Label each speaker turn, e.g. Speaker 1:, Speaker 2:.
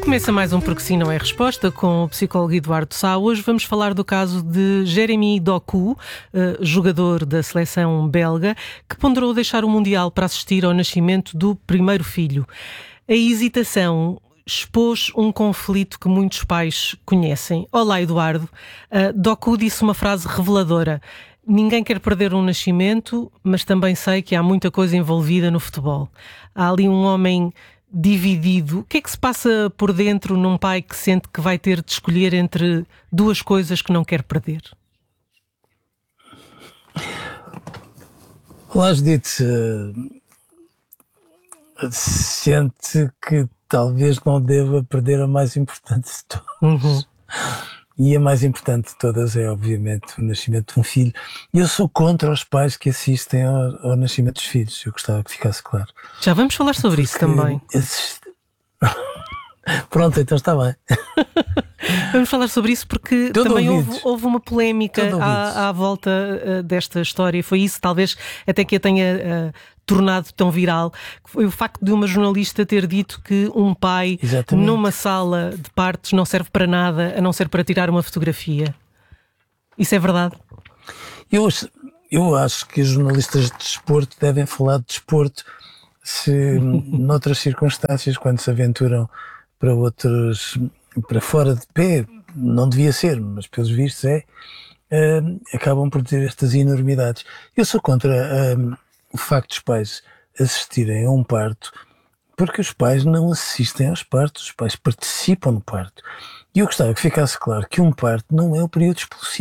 Speaker 1: Começa mais um Porque Sim Não É Resposta com o psicólogo Eduardo Sá. Hoje vamos falar do caso de Jérémy Doku, jogador da seleção belga, que ponderou deixar o Mundial para assistir ao nascimento do primeiro filho. A hesitação expôs um conflito que muitos pais conhecem. Olá, Eduardo. Doku disse uma frase reveladora: ninguém quer perder um nascimento, mas também sei que há muita coisa envolvida no futebol. Há ali um homem dividido. O que é que se passa por dentro num pai que sente que vai ter de escolher entre duas coisas que não quer perder?
Speaker 2: Olá, Judite. Sente que talvez não deva perder a mais importante de todas. E a mais importante de todas é, obviamente, o nascimento de um filho. E eu sou contra os pais que assistem ao nascimento dos filhos. Eu gostava que ficasse claro.
Speaker 1: Já vamos falar sobre isso também.
Speaker 2: Pronto, então está bem.
Speaker 1: Vamos falar sobre isso porque
Speaker 2: Todo
Speaker 1: também
Speaker 2: ouvidos.
Speaker 1: houve uma polémica à volta desta história. Foi isso, talvez, até que a tenha tornado tão viral. Foi o facto de uma jornalista ter dito que um pai,
Speaker 2: Exatamente,
Speaker 1: numa sala de partos, não serve para nada, a não ser para tirar uma fotografia. Isso é verdade?
Speaker 2: Eu acho que os jornalistas de desporto devem falar de desporto se, noutras circunstâncias, quando se aventuram para outros, para fora de pé, não devia ser, mas pelos vistos acabam por ter estas enormidades. Eu sou contra o facto dos pais assistirem a um parto, porque os pais não assistem aos partos, os pais participam no parto. E eu gostava que ficasse claro que um parto não é o período expulsivo.